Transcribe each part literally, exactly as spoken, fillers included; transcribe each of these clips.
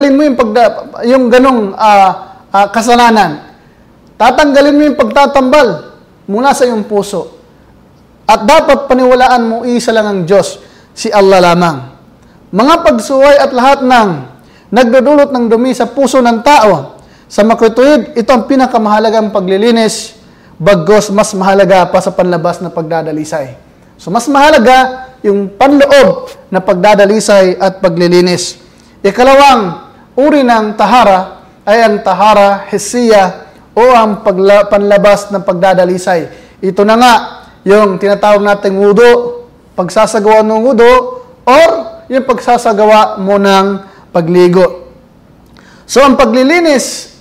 mo yung, pagda, yung ganong uh, uh, kasalanan. Tatanggalin mo yung pagtatambal mula sa iyong puso. At dapat paniwalaan mo, isa lang ang Diyos, si Allah lamang. Mga pagsuway at lahat ng nagdudulot ng dumi sa puso ng tao, sa makituwid, ito ang pinakamahalagang paglilinis, bagos mas mahalaga pa sa panlabas na pagdadalisay. So mas mahalaga yung panloob na pagdadalisay at paglilinis. Ikalawang uri ng tahara ay ang tahara hisiya o ang pagla, panlabas ng pagdadalisay. Ito na nga yung tinatawag nating wudu, pagsasagawa ng wudu, or yung pagsasagawa mo ng pagligo. So ang paglilinis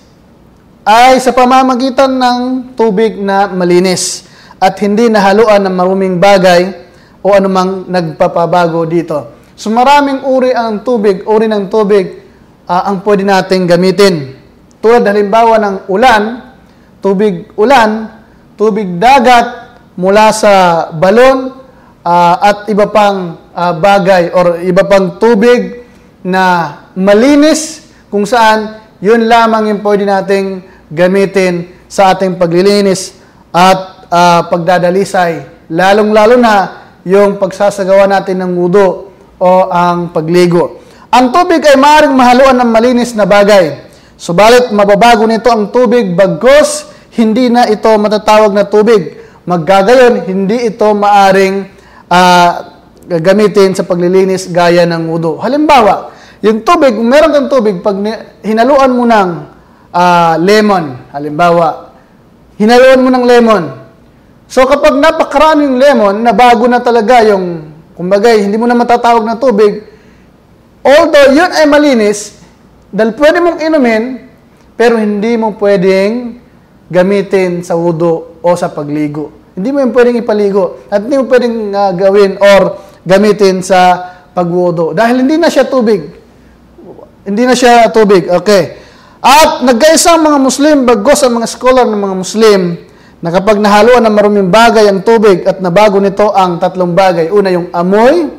ay sa pamamagitan ng tubig na malinis at hindi nahaluan ng maruming bagay o anumang nagpapabago dito. So maraming uri ang tubig, uri ng tubig Uh, ang pwede nating gamitin. Tulad halimbawa ng ulan, tubig ulan, tubig dagat mula sa balon uh, at iba pang uh, bagay or iba pang tubig na malinis kung saan yun lamang yung pwede nating gamitin sa ating paglilinis at uh, pagdadalisay. Lalong-lalo na yung pagsasagawa natin ng wudu o ang pagligo. Ang tubig ay maaaring mahaluan ng malinis na bagay. Subalit, mababago nito ang tubig bagkus, hindi na ito matatawag na tubig. Maggagayon, hindi ito maaaring uh, gamitin sa paglilinis gaya ng wudu. Halimbawa, yung tubig, kung meron kang tubig, pag hinaluan mo ng uh, lemon, halimbawa, hinaluan mo ng lemon. So, kapag napakaraming lemon, na bago na talaga yung, kumbaga, hindi mo na matatawag na tubig, although yun ay malinis, dahil pwede mong inumin, pero hindi mo pwedeng gamitin sa wudu o sa pagligo. Hindi mo yung pwedeng ipaligo at hindi mo pwedeng uh, gawin or gamitin sa pagwudu. Dahil hindi na siya tubig. Hindi na siya tubig. Okay. At nagkaisa ang mga Muslim, bagos ang mga scholar ng mga Muslim, na kapag nahaluan ng maruming bagay ang tubig at nabago nito ang tatlong bagay. Una, yung amoy,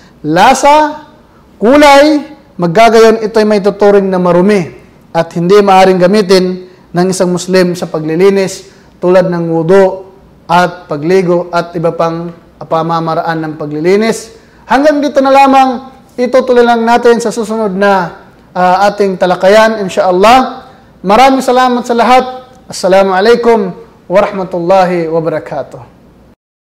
lasa, kulay, maggagayon ito ay may tuturing na marumi at hindi maaaring gamitin ng isang Muslim sa paglilinis tulad ng wudu at pagligo at iba pang pamamaraan ng paglilinis. Hanggang dito na lamang, itutuloy lang natin sa susunod na uh, ating talakayan, insyaallah. Maraming salamat sa lahat. Assalamualaikum warahmatullahi wabarakatuh.